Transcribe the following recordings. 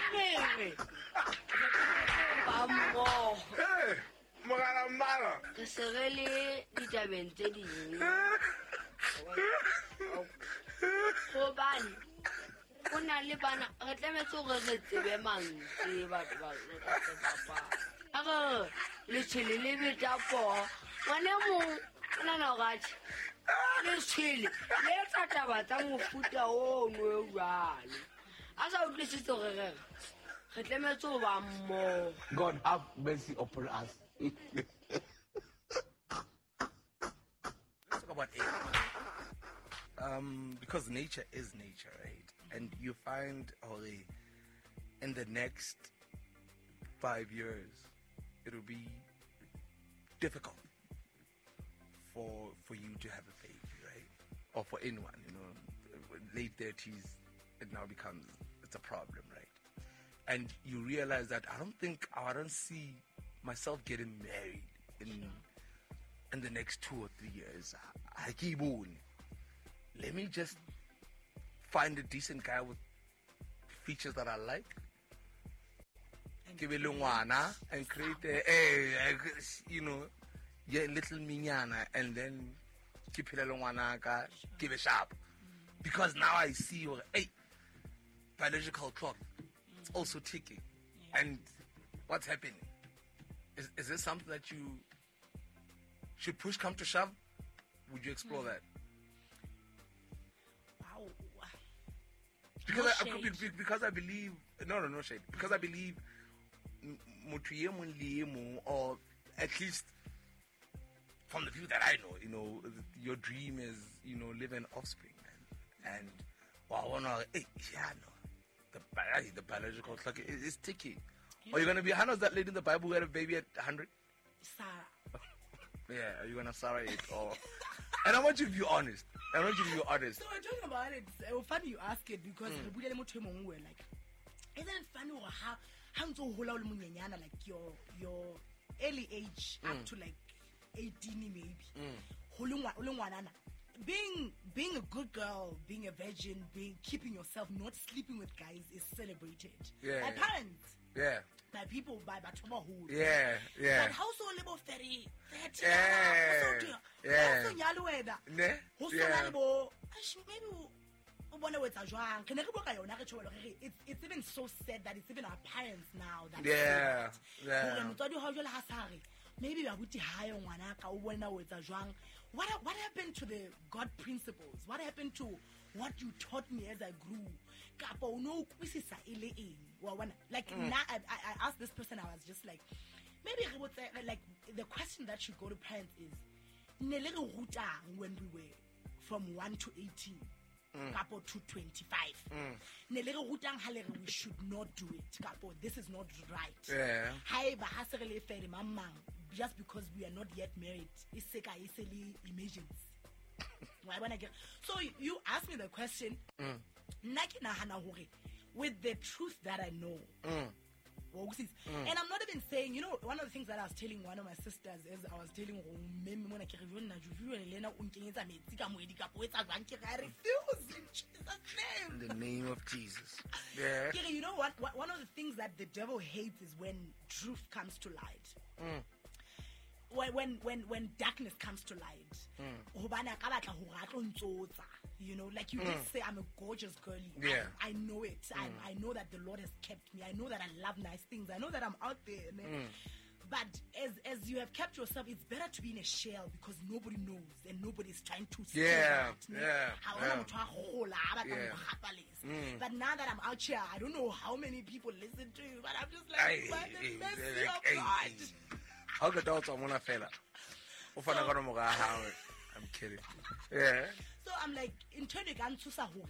Hey, Bambo. Hey, Magala. Ke se re le ditabeng tse ding. Gobane o na le bana re tlametse gore re tsebe mantswe batho ba re ka se bapala. Aga le tshele le beta po. Ngwane mo ona na gathi. Le tshele le tata batla mofuta o no jwalo. Asa utlwisitse gore re tlametse go ba mmo. God have mercy upon us. Let's talk about age. Because nature is nature, right? And you find, Holly, in the next 5 years, it'll be difficult for you to have a baby, right? Or for anyone, late 30s, it now becomes, it's a problem, right? And you realize that I don't see myself getting married in the next 2 or 3 years. Let me just find a decent guy with features that I like. Give a ngwana and create a little minyana, and then keep it a ngwana, give a sharp. Because now I see biological clock. It's also ticking. And what's happening? Is this something that you should push come to shove? Would you explore that? Wow. Because I believe no shade. Because I believe or at least from the view that I know, your dream is, live an offspring, man. And the biological clock is ticking. Are you gonna be how is that lady in the Bible who had a baby at 100? Sarah. Yeah, are you gonna Sarah it or? And I want you to be honest. So we're talking about it. It's funny you ask it because we're like, isn't it funny how like your early age up to like 18 maybe. Being a good girl, being a virgin, keeping yourself, not sleeping with guys is celebrated. Yeah. By parents. Yeah. By people, by Batoba. Yeah. But household level 30. Yeah. It's even so sad that it's even our parents now that maybe what happened to the God principles? What happened to what you taught me as I grew? Like now I asked this person, I was just like, maybe I would say like the question that should go to parents is when we were from 1 to 18 to 25 we should not do it. This is not right. Just because we are not yet married, it's emergency. So you asked me the question with the truth that I know. And I'm not even saying, one of the things that I was telling one of my sisters is I was telling I refuse in Jesus' name. In the name of Jesus. Yeah. You know what? One of the things that the devil hates is when truth comes to light. When darkness comes to light. Like you did say, I'm a gorgeous girlie. Yeah. I know it. I know that the Lord has kept me. I know that I love nice things. I know that I'm out there. But as you have kept yourself, it's better to be in a shell because nobody knows and nobody's trying to see that. But now that I'm out here, I don't know how many people listen to you, but I'm just like, by the mercy of God. How the doubts on one fella? I'm kidding. Yeah. So I'm like, in turn, I can't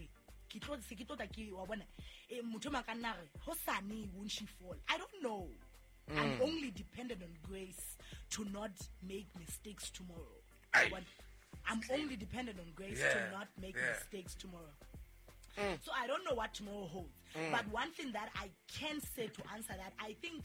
won't she fall? I don't know. I'm only dependent on grace to not make mistakes tomorrow. I'm only dependent on grace to not make mistakes tomorrow. So I don't know what tomorrow holds. But one thing that I can say to answer that, I think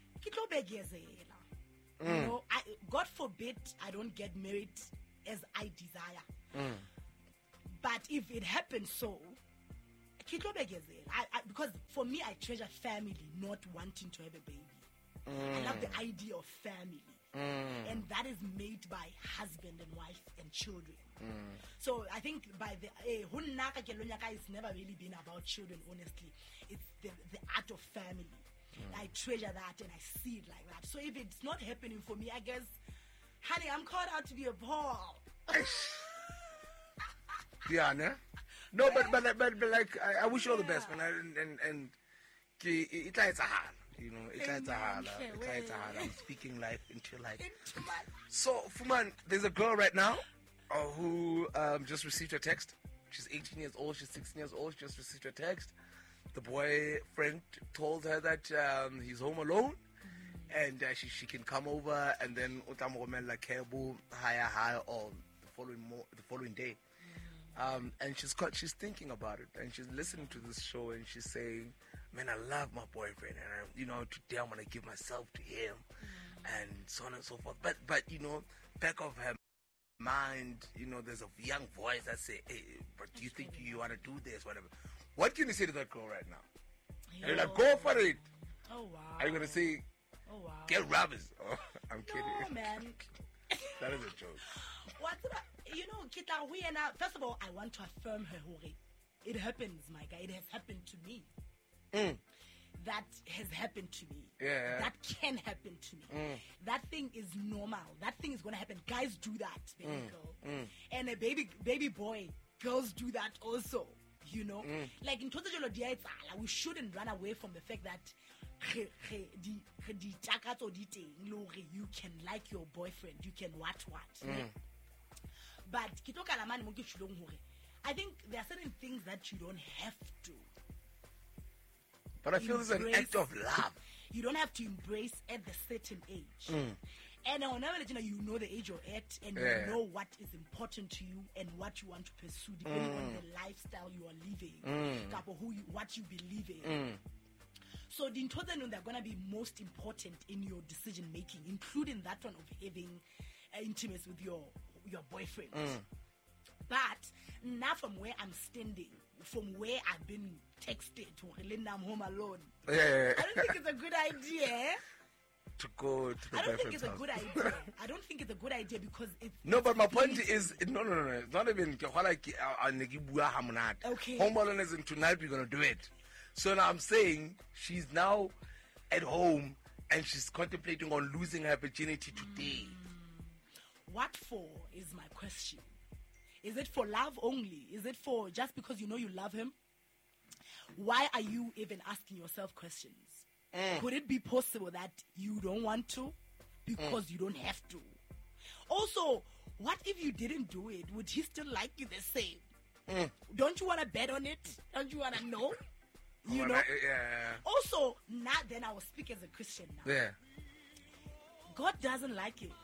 God forbid I don't get married as I desire. But if it happens so, Because for me, I treasure family, not wanting to have a baby. I love the idea of family. And that is made by husband and wife and children. So I think by the Hunnaka Kelonyaka, it's never really been about children, honestly. It's the art of family. I treasure that and I see it like that. So if it's not happening for me, I guess, honey, I'm called out to be a Paul. Yeah, no, but like I wish you all the best, man. And it's hard, you know. It's hard. I'm speaking life into life. So, Fuman, there's a girl right now who just received a text. She's 18 years old. She's 16 years old. She just received a text. The boyfriend told her that he's home alone, and she can come over, and then utamomela kebu high or the following day. And she's thinking about it, and she's listening to this show, and she's saying, "Man, I love my boyfriend, and today I'm gonna give myself to him, and so on and so forth." But back of her mind, there's a young voice that say, "Hey, but do you think you want to do this, whatever?" What can you say to that girl right now? You're like, go for it. Oh wow. Are you gonna say, "Oh wow, get robbers"? Oh, I'm kidding. No, man. That is a joke. What's about, Kita, first of all, I want to affirm her, Hori. It happens, my guy. It has happened to me. That has happened to me. Yeah. That can happen to me. That thing is normal. That thing is going to happen. Guys do that, baby girl. And a baby boy, girls do that also. Like in Total Jolo, we shouldn't run away from the fact that you can like your boyfriend, you can what. But I think there are certain things that you don't have to. But I feel it's an act of love. You don't have to embrace at the certain age. And I'll never let you know the age you're at, and you know what is important to you and what you want to pursue, depending on the lifestyle you are living, what you believe in. So the important they're going to be most important in your decision making, including that one of having intimacy with your boyfriend. But now from where I'm standing, from where I've been texted to Linda, I'm home alone. I don't think it's a good idea to go to the I don't think boyfriend's it's a house. good idea. I don't think it's a good idea because it's No, but my point is, no. It's not even Okay. Home alone is in tonight we're gonna do it. So now I'm saying she's now at home and she's contemplating on losing her virginity today. what for is my question. Is it for love only? Is it for just because you know you love him? Why are you even asking yourself questions? Could it be possible that you don't want to because you don't have to? Also, what if you didn't do it? Would he still like you the same? Don't you want to bet on it? Don't you want to know? You know? Yeah. Also, not then I will speak as a Christian now. Yeah. God doesn't like it.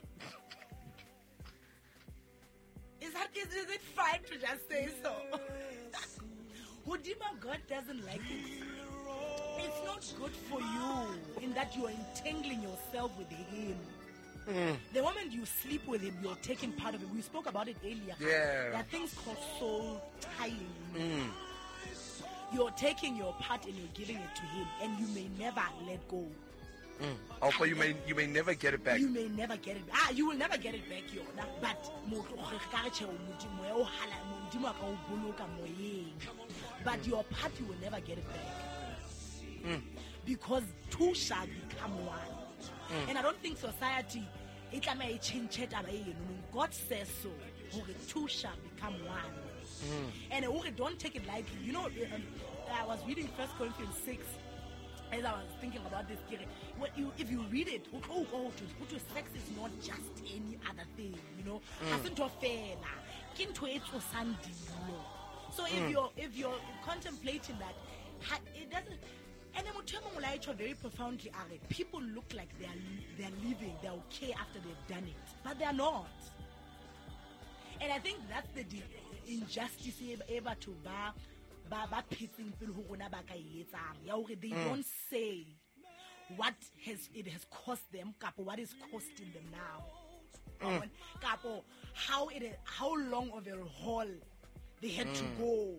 Is it fine to just say so? Hudima, God doesn't like it. It's not good for you in that you are entangling yourself with him. The moment you sleep with him, you're taking part of it. We spoke about it earlier. Yeah. That things called soul tying. You're taking your part and you're giving it to him, and you may never let go. But you may never get it back. You may never get it back. You will never get it back, but your part you will never get it back. Because two shall become one. And I don't think society God says so. Two shall become one. And don't take it lightly. You know, I was reading 1 Corinthians 6 as I was thinking about this. If you read it, sex is not just any other thing, you know. So if you're contemplating that, it doesn't. And then very profoundly, people look like they're living, they're okay after they've done it, but they're not. And I think that's the injustice able to they don't say what it has cost them, what is costing them now. How long of a haul They had to go.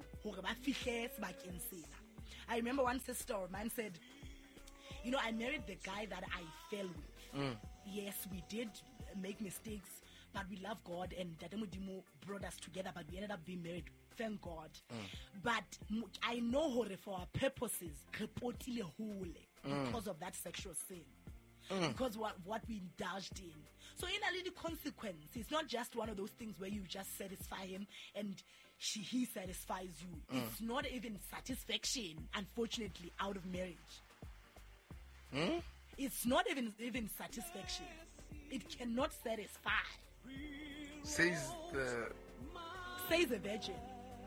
I remember one sister of mine said, you know, I married the guy that I fell with. Yes, we did make mistakes, but we love God, and Dadamudimo brought us together, but we ended up being married. Thank God. But I know how for our purposes, because of that sexual sin. Because what we indulged in. So in a little consequence, it's not just one of those things where you just satisfy him and he satisfies you. It's not even satisfaction, unfortunately, out of marriage. It's not even satisfaction. It cannot satisfy. Says the Virgin.